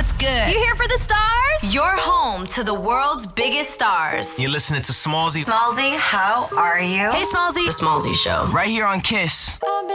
what's good? You here for the stars? You're home to the world's biggest stars. You're listening to Smallzy. Smallzy, how are you? Hey, Smallzy. The Smallzy Show. Right here on Kiss.